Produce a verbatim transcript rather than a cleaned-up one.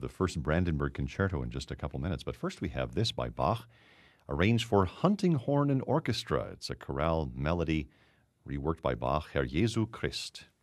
the first Brandenburg Concerto in just a couple minutes. But first we have this by Bach, arranged for hunting horn and orchestra. It's a chorale melody reworked by Bach, Herr Jesu Christ.